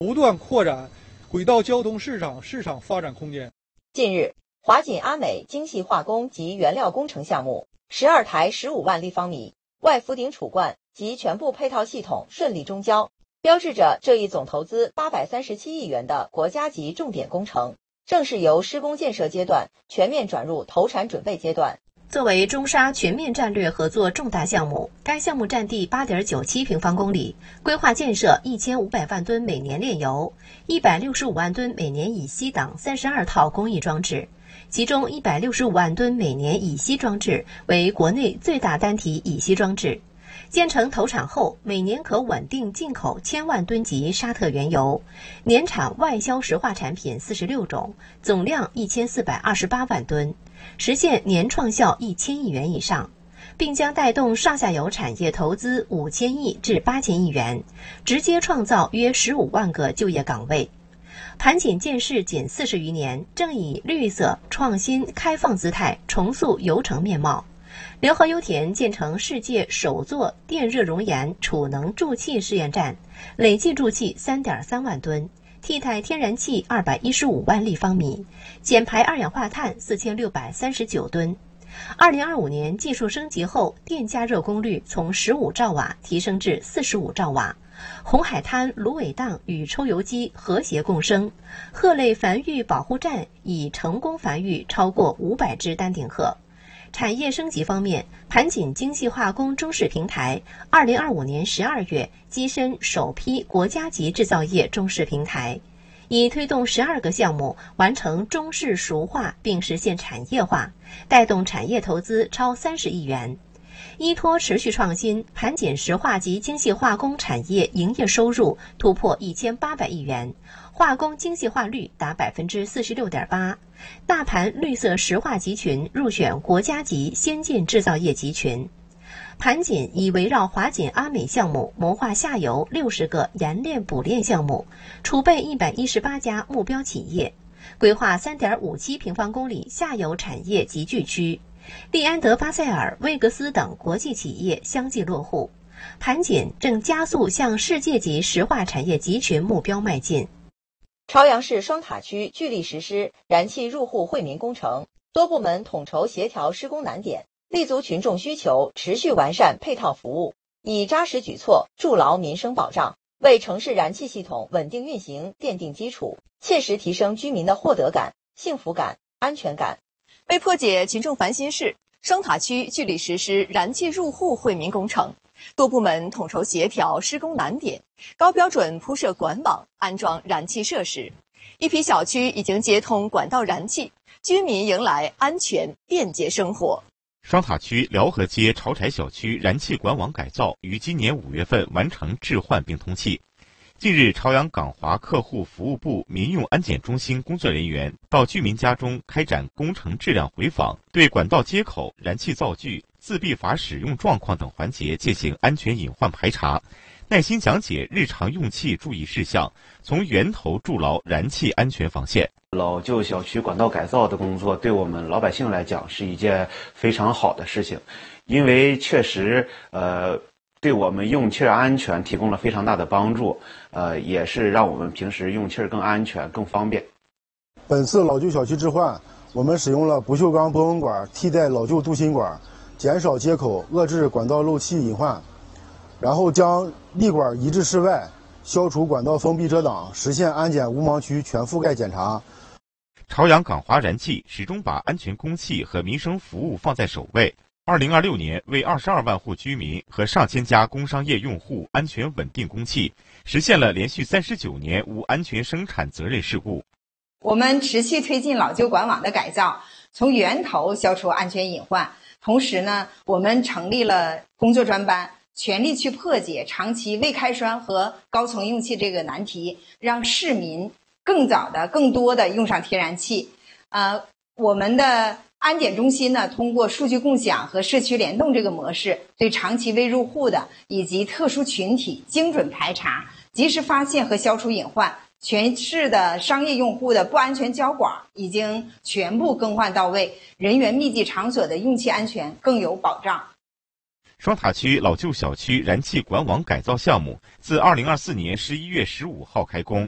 不断扩展轨道交通市场发展空间。 近日，华锦阿美精细化工及原料工程项目12台15万立方米外浮顶储罐及全部配套系统顺利中交，标志着这一总投资837亿元的国家级重点工程正式由施工建设阶段全面转入投产准备阶段。 作为中沙全面战略合作重大项目，该项目占地8.97平方公里，规划建设1500万吨每年炼油、165万吨每年乙烯等32套工艺装置，其中165万吨每年乙烯装置为国内最大单体乙烯装置。建成投产后，每年可稳定进口1000万吨级沙特原油，年产外销石化产品46种，总量1428万吨，实现年创效1000亿元以上，并将带动上下游产业投资5000亿至8000亿元，直接创造约15万个就业岗位。盘锦建市仅40余年，正以绿色、创新、开放姿态重塑油城面貌。辽河油田建成世界首座电热熔岩储能助气试验站，累计助气3.3万吨，替代天然气215万立方米，减排二氧化碳4639吨。2025年技术升级后，电加热功率从15兆瓦提升至45兆瓦。红海滩芦苇荡与抽油机和谐共生，鹤类繁育保护站已成功繁育超过500只丹顶鹤。产业升级方面，盘锦精细化工中试平台2025年12月跻身首批国家级制造业中试平台，已推动12个项目完成中试熟化并实现产业化，带动产业投资超30亿元。依托持续创新，盘锦石化及精细化工产业营业收入突破1800亿元，化工精细化率达46.8%，大盘绿色石化集群入选国家级先进制造业集群。盘锦已围绕华锦阿美项目谋划下游60个冶炼补炼项目，储备118家目标企业，规划3.57平方公里下游产业集聚区。利安德巴塞尔、威格斯等国际企业相继落户，盘锦正加速向世界级石化产业集群目标迈进。 朝阳市双塔区聚力实施燃气入户惠民工程，多部门统筹协调施工难点，立足群众需求，持续完善配套服务，以扎实举措筑牢民生保障，为城市燃气系统稳定运行奠定基础，切实提升居民的获得感、幸福感、安全感。 为破解群众烦心事，双塔区聚力实施燃气入户惠民工程，多部门统筹协调施工难点，高标准铺设管网，安装燃气设施。一批小区已经接通管道燃气，居民迎来安全便捷生活。 双塔区辽河街潮柴小区燃气管网改造于今年5月份完成置换并通气。近日，朝阳港华客户服务部民用安检中心工作人员到居民家中开展工程质量回访，对管道接口、燃气灶具、自闭阀使用状况等环节进行安全隐患排查，耐心讲解日常用气注意事项，从源头筑牢燃气安全防线。 老旧小区管道改造的工作对我们老百姓来讲是一件非常好的事情，因为确实对我们用气安全提供了非常大的帮助，也是让我们平时用气更安全、更方便。 本次老旧小区置换，我们使用了不锈钢波纹管替代老旧镀锌管，减少接口，遏制管道漏气隐患，然后将立管移至室外，消除管道封闭遮挡，实现安检无盲区全覆盖检查。 朝阳港华燃气始终把安全供气和民生服务放在首位。2026年为22万户居民和上千家工商业用户安全稳定供气，实现了连续39年无安全生产责任事故。 我们持续推进老旧管网的改造，从源头消除安全隐患。同时呢，我们成立了工作专班，全力去破解长期未开栓和高层用气这个难题，让市民更早的、更多的用上天然气。我们的安检中心呢，通过数据共享和社区联动这个模式，对长期未入户的以及特殊群体精准排查，及时发现和消除隐患。全市的商业用户的不安全胶管已经全部更换到位，人员密集场所的用气安全更有保障。 双塔区老旧小区燃气管网改造项目自2024年11月15号开工，